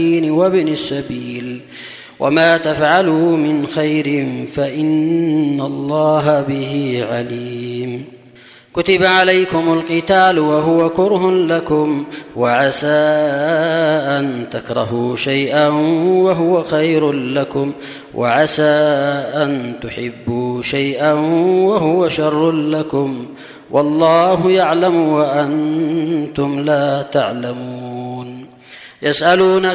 وابن السبيل وما تفعلوا من خير فإن الله به عليم. كتب عليكم القتال وهو كره لكم وعسى أن تكرهوا شيئا وهو خير لكم وعسى أن تحبوا شيئا وهو شر لكم والله يعلم وأنتم لا تعلمون. يسألونك